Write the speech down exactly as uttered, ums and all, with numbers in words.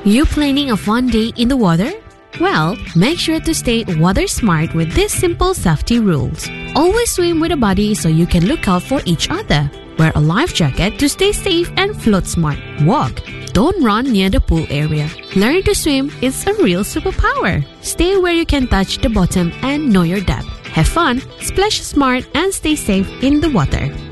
You planning a fun day in the water? Well, make sure to stay water smart with these simple safety rules. Always swim with a buddy so you can look out for each other. Wear a life jacket to stay safe and float smart. Walk. Don't run near the pool area. Learning to swim is a real superpower. Stay where you can touch the bottom and know your depth. Have fun, splash smart, and stay safe in the water.